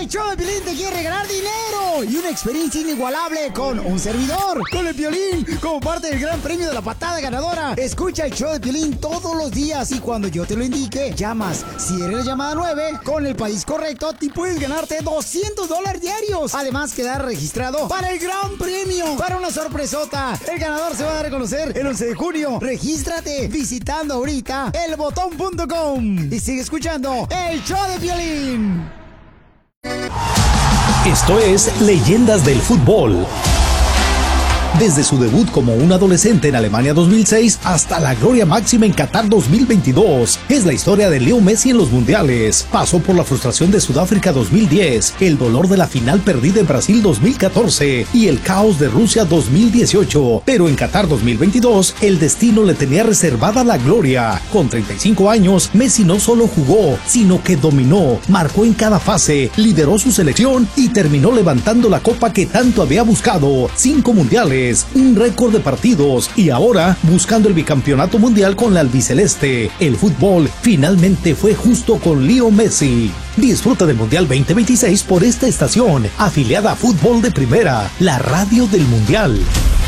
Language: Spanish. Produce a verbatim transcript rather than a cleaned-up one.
El show de Piolín te quiere regalar dinero y una experiencia inigualable con un servidor, con el Piolín, como parte del gran premio de la patada ganadora. Escucha el show de Piolín todos los días y cuando yo te lo indique, llamas. Si eres la llamada nueve, con el país correcto, te puedes ganarte doscientos dólares diarios. Además, quedar registrado para el gran premio, para una sorpresota. El ganador se va a dar a conocer el once de junio. Regístrate visitando ahorita el botón punto com y sigue escuchando el show de Piolín. Esto es Leyendas del Fútbol. Desde su debut como un adolescente en Alemania dos mil seis hasta la gloria máxima en Qatar dos mil veintidós, es la historia de Leo Messi en los mundiales. Pasó por la frustración de Sudáfrica dos mil diez, el dolor de la final perdida en Brasil dos mil catorce y el caos de Rusia dos mil dieciocho. Pero en Qatar dos mil veintidós, el destino le tenía reservada la gloria. Con treinta y cinco años, Messi no solo jugó, sino que dominó, marcó en cada fase, lideró su selección y terminó levantando la copa que tanto había buscado. Cinco mundiales, un récord de partidos y ahora buscando el bicampeonato mundial con la albiceleste. El fútbol finalmente fue justo con Leo Messi. Disfruta del Mundial veinte veintiséis por esta estación, afiliada a Fútbol de Primera, la radio del Mundial.